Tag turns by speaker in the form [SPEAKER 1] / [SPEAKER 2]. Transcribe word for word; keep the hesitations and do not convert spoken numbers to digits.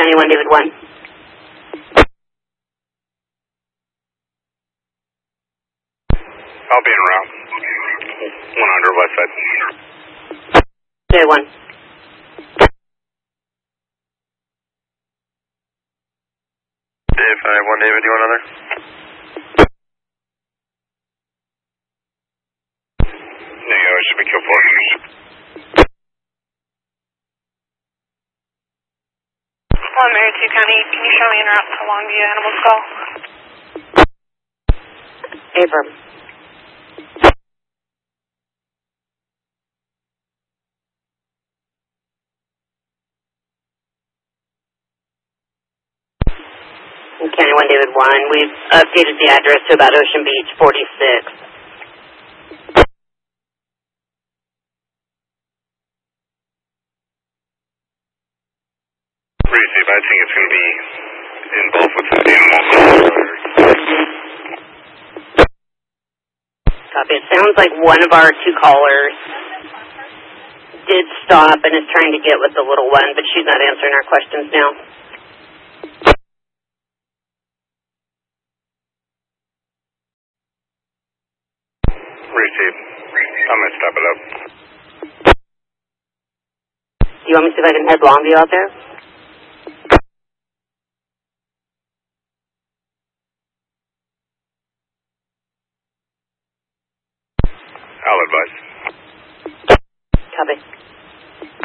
[SPEAKER 1] County one, David one.
[SPEAKER 2] I'll be en route. one hundred west side.
[SPEAKER 1] David one.
[SPEAKER 2] Dave five one, David, do you want another? There you go, it should be kill four.
[SPEAKER 3] One Marietta County, can you show me en route to Longview Animal Skull?
[SPEAKER 1] Affirm. County one, David one. We've updated the address to about Ocean Beach, forty-six.
[SPEAKER 2] Receive, I think it's going to be in both with the animals.
[SPEAKER 1] Copy. It sounds like one of our two callers did stop and is trying to get with the little one, but she's not answering our questions now.
[SPEAKER 2] Receive. I'm going to step it up.
[SPEAKER 1] Do you want me to see if I can head Longview out there?
[SPEAKER 2] I'll advise.